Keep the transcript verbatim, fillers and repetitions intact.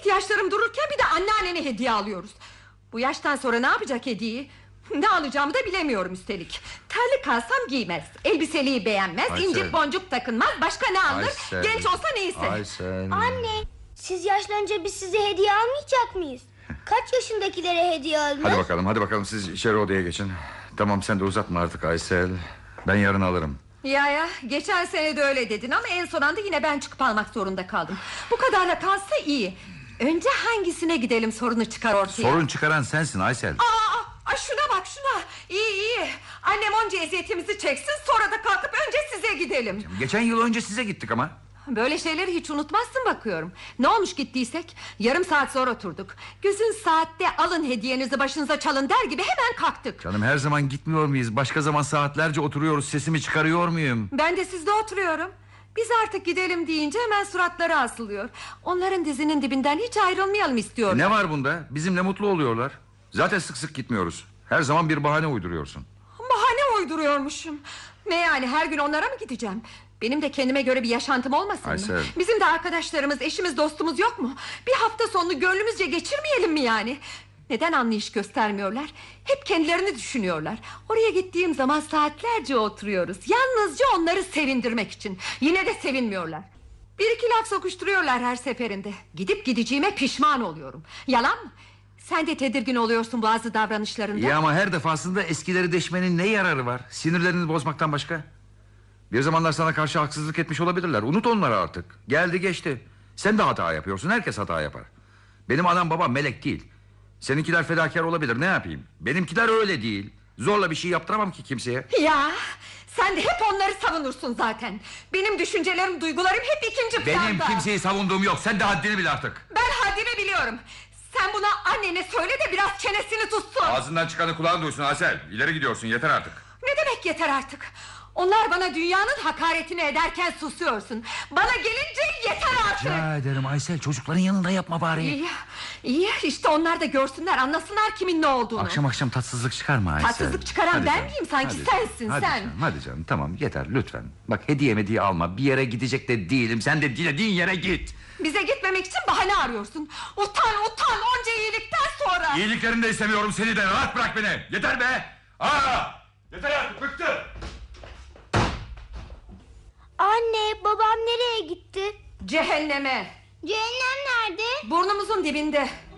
ihtiyaçlarım dururken bir de anneannene hediye alıyoruz. Bu yaştan sonra ne yapacak hediyeyi? Ne alacağımı da bilemiyorum üstelik. Terlik alsam giymez, elbiseliği beğenmez, Aysel. incik boncuk takınmaz. Başka ne alır? Aysel. Genç olsa neyse. Aysel. Anne, siz yaşlanınca biz size hediye almayacak mıyız? Kaç yaşındakilere hediye alınır? Hadi bakalım hadi bakalım siz içeri odaya geçin. Tamam sen de uzatma artık Aysel. Ben yarın alırım. Ya ya geçen sene de öyle dedin ama en son anda yine ben çıkıp almak zorunda kaldım. Bu kadarla kalsa iyi. Önce hangisine gidelim sorunu çıkar ortaya. Sorun çıkaran sensin Aysel. Aa, aa, şuna bak şuna. İyi iyi. Annem onca eziyetimizi çeksin, sonra da kalkıp önce size gidelim. Geçen yıl önce size gittik ama. Böyle şeyleri hiç unutmazsın bakıyorum. Ne olmuş gittiysek? Yarım saat sonra oturduk. Gözün saatte alın hediyenizi başınıza çalın der gibi hemen kalktık. Canım her zaman gitmiyor muyuz? Başka zaman saatlerce oturuyoruz. Sesimi çıkarıyor muyum? Ben de sizde oturuyorum. Biz artık gidelim deyince hemen suratları asılıyor. Onların dizinin dibinden hiç ayrılmayalım istiyorlar. Ne var bunda? Bizimle mutlu oluyorlar. Zaten sık sık gitmiyoruz. Her zaman bir bahane uyduruyorsun. Bahane uyduruyormuşum. Ne yani, her gün onlara mı gideceğim? Benim de kendime göre bir yaşantım olmasın Aysel. mı? Bizim de arkadaşlarımız, eşimiz, dostumuz yok mu? Bir hafta sonunu gönlümüzce geçirmeyelim mi yani? Neden anlayış göstermiyorlar? Hep kendilerini düşünüyorlar. Oraya gittiğim zaman saatlerce oturuyoruz. Yalnızca onları sevindirmek için. Yine de sevinmiyorlar. Bir iki laf sokuşturuyorlar her seferinde. Gidip gideceğime pişman oluyorum. Yalan mı? Sen de tedirgin oluyorsun bazı davranışlarında. İyi ama her defasında eskileri deşmenin ne yararı var? Sinirlerini bozmaktan başka. Bir zamanlar sana karşı haksızlık etmiş olabilirler. Unut onları artık. Geldi geçti. Sen de hata yapıyorsun. Herkes hata yapar. Benim anam babam melek değil. Seninkiler fedakar olabilir, ne yapayım? Benimkiler öyle değil. Zorla bir şey yaptıramam ki kimseye. Ya sen de hep onları savunursun zaten. Benim düşüncelerim, duygularım hep ikinci planda. Benim kimseyi savunduğum yok. Sen de haddini bil artık. Ben haddimi biliyorum. Sen buna annene söyle de biraz çenesini tutsun. Ağzından çıkanı kulağın duysun Asel. İleri gidiyorsun, yeter artık. Ne demek yeter artık? Onlar bana dünyanın hakaretini ederken susuyorsun. Bana gelince yeter artık. Rica ederim Aysel, çocukların yanında yapma bari. İyi, iyi işte onlar da görsünler, anlasınlar kimin ne olduğunu. Akşam akşam tatsızlık çıkarma Aysel. Tatsızlık çıkaran Hadi ben canım, miyim sanki? hadi Sensin canım, hadi sen. Canım, hadi canım tamam yeter lütfen. Bak hediye mediye alma, bir yere gidecek de değilim. Sen de dilediğin yere git. Bize gitmemek için bahane arıyorsun. Utan utan onca iyilikten sonra. İyiliklerini de istemiyorum, seni de rahat bırak beni. Yeter be. Aa, yeter artık, bıktım. Anne, babam nereye gitti? Cehenneme. Cehennem nerede? Burnumuzun dibinde.